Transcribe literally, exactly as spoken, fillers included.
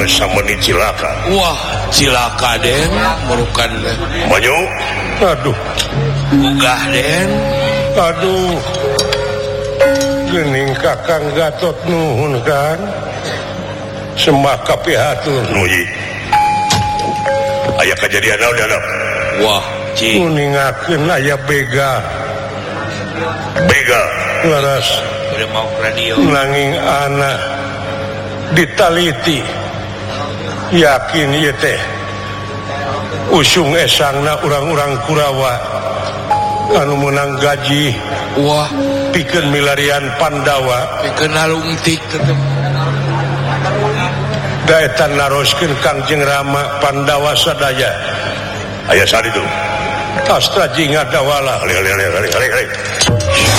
sameni cilaka. Wah, cilaka Den, merukan Manyu. Aduh, gugah Den. aduh. Gening Kakang Gatot nuhun kan. Semaka pihatur. Nuyi. Aya kejadian naon da? Wah, cing. Kuningakeun aya bega. Bega. Laras Udah mau radio. nanging anak ditaliti. Yakin ieu teh usung esangna urang-urang Kurawa anu meunang gaji Wah, pikeun milarian Pandawa pikeun halungtik tetep. da eta naroskeun Kangjeng Rama Pandawa sadaya. Aya saditu. Astra Jingadawala. Ali ali ali ali ali.